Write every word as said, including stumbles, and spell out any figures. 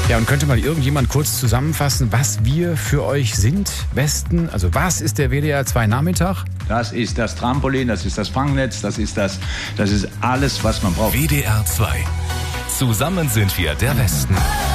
Ja, und könnte mal irgendjemand kurz zusammenfassen, was wir für euch sind, Westen? Also was ist der W D R zwei Nachmittag? Das ist das Trampolin, das ist das Fangnetz, das ist das, das ist alles, was man braucht. W D R zwei. Zusammen sind wir der Westen.